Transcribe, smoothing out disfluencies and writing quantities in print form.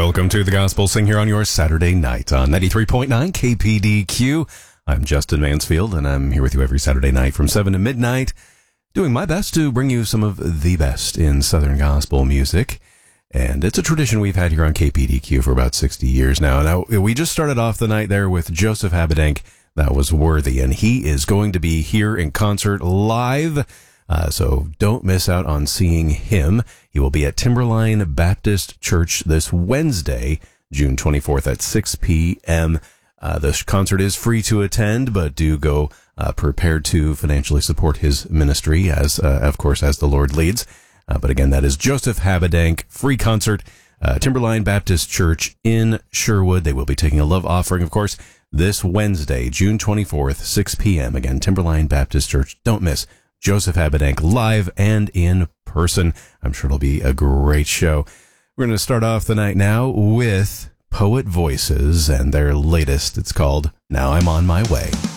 Welcome to the Gospel Sing here on your Saturday night on 93.9 KPDQ. I'm Justin Mansfield, and I'm here with you every Saturday night from 7 to midnight, doing my best to bring you some of the best in Southern gospel music. And it's a tradition we've had here on KPDQ for about 60 years now. Now, we just started off the night there with Joseph Habedank. That was worthy, and he is going to be here in concert live. So don't miss out on seeing him. He will be at Timberline Baptist Church this Wednesday, June 24th at 6 p.m. The concert is free to attend, but do go prepared to financially support his ministry, as of course, as the Lord leads. But again, that is Joseph Habedank, free concert, Timberline Baptist Church in Sherwood. They will be taking a love offering, of course, this Wednesday, June 24th, 6 p.m. Again, Timberline Baptist Church. Don't miss Joseph Habedank live and in person. I'm sure it'll be a great show. We're going to start off the night now with Poet Voices and their latest. It's called Now I'm on My Way.